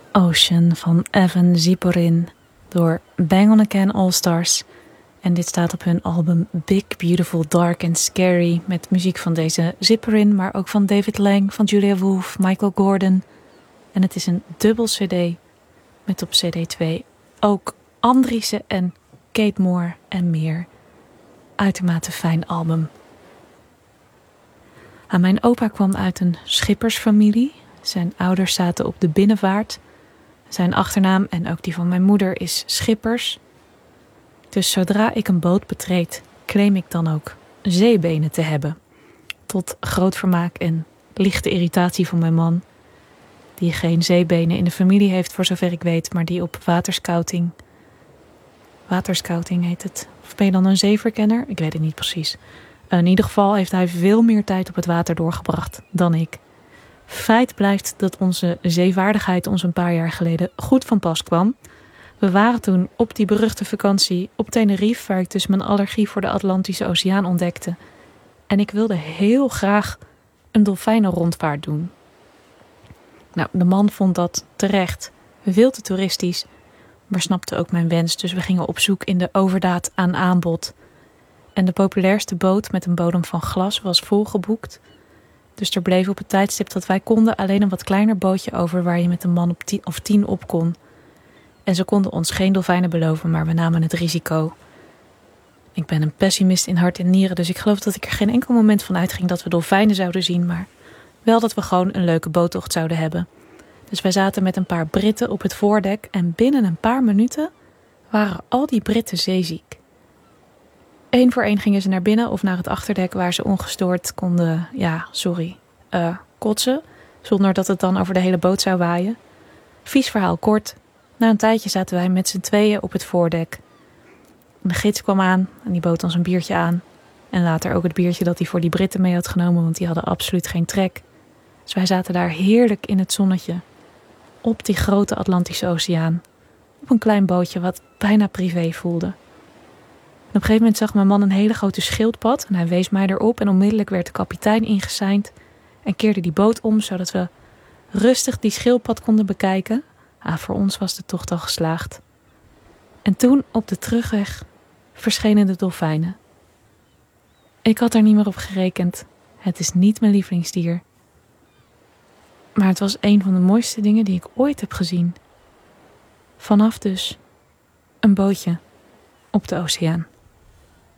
Ocean van Evan Ziporin door Bang on a Can All Stars. En dit staat op hun album Big, Beautiful, Dark and Scary met muziek van deze Ziporin, maar ook van David Lang, van Julia Wolf, Michael Gordon. En het is een dubbel cd met op cd 2 ook Andriessen en Kate Moore en meer. Uitermate fijn album. Mijn opa kwam uit een schippersfamilie. Zijn ouders zaten op de binnenvaart. Zijn achternaam en ook die van mijn moeder is Schippers. Dus zodra ik een boot betreed, claim ik dan ook zeebenen te hebben. Tot groot vermaak en lichte irritatie van mijn man, die geen zeebenen in de familie heeft voor zover ik weet, maar die op waterscouting heet het. Of ben je dan een zeeverkenner? Ik weet het niet precies. In ieder geval heeft hij veel meer tijd op het water doorgebracht dan ik. Feit blijft dat onze zeevaardigheid ons een paar jaar geleden goed van pas kwam. We waren toen op die beruchte vakantie op Tenerife, waar ik dus mijn allergie voor de Atlantische Oceaan ontdekte. En ik wilde heel graag een dolfijnenrondvaart doen. Nou, de man vond dat terecht veel te toeristisch, maar snapte ook mijn wens. Dus we gingen op zoek in de overdaad aan aanbod. En de populairste boot met een bodem van glas was volgeboekt. Dus er bleef op het tijdstip dat wij konden alleen een wat kleiner bootje over waar je met een man of 10 op kon. En ze konden ons geen dolfijnen beloven, maar we namen het risico. Ik ben een pessimist in hart en nieren, dus ik geloof dat ik er geen enkel moment van uitging dat we dolfijnen zouden zien, maar wel dat we gewoon een leuke boottocht zouden hebben. Dus wij zaten met een paar Britten op het voordek en binnen een paar minuten waren al die Britten zeeziek. Eén voor één gingen ze naar binnen of naar het achterdek waar ze ongestoord konden, kotsen, zonder dat het dan over de hele boot zou waaien. Vies verhaal kort. Na een tijdje zaten wij met z'n tweeën op het voordek. De gids kwam aan en die bood ons een biertje aan. En later ook het biertje dat hij voor die Britten mee had genomen, want die hadden absoluut geen trek. Dus wij zaten daar heerlijk in het zonnetje. Op die grote Atlantische Oceaan. Op een klein bootje wat bijna privé voelde. En op een gegeven moment zag mijn man een hele grote schildpad. En hij wees mij erop en onmiddellijk werd de kapitein ingeseind. En keerde die boot om, zodat we rustig die schildpad konden bekijken. Voor ons was de tocht al geslaagd. En toen, op de terugweg, verschenen de dolfijnen. Ik had er niet meer op gerekend. Het is niet mijn lievelingsdier. Maar het was een van de mooiste dingen die ik ooit heb gezien. Vanaf dus een bootje op de oceaan.